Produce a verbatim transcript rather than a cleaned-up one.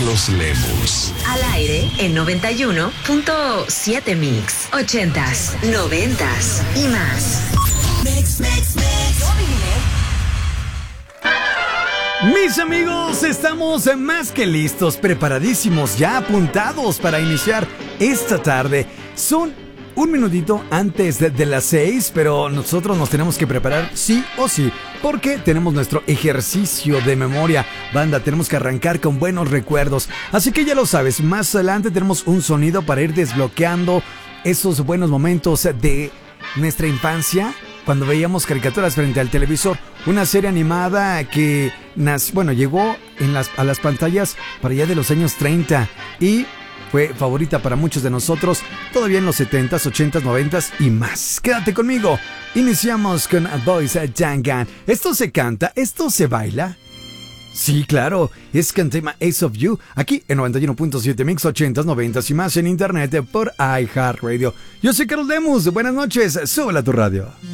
Carlos Lemus. Al aire en noventa y uno punto siete Mix. Ochentas, noventas y más. Mix, mix, mix. Mis amigos, estamos más que listos, preparadísimos, ya apuntados para iniciar esta tarde. Son un minutito antes de, de las seis, pero nosotros nos tenemos que preparar sí o sí, porque tenemos nuestro ejercicio de memoria. Banda, tenemos que arrancar con buenos recuerdos. Así que ya lo sabes, más adelante tenemos un sonido para ir desbloqueando esos buenos momentos de nuestra infancia, cuando veíamos caricaturas frente al televisor. Una serie animada que nas, bueno, llegó en las, a las pantallas para allá de los años treinta y fue favorita para muchos de nosotros todavía en los setentas, ochentas, noventas y más. Quédate conmigo. Iniciamos con Boys Jangan. Esto se canta, esto se baila. Sí, claro, es Cantema Ace of You, aquí en noventa y uno punto siete Mix, ochentas, noventas y más en internet por iHeartRadio. Yo soy Carlos Lemus, buenas noches, súbela a tu radio.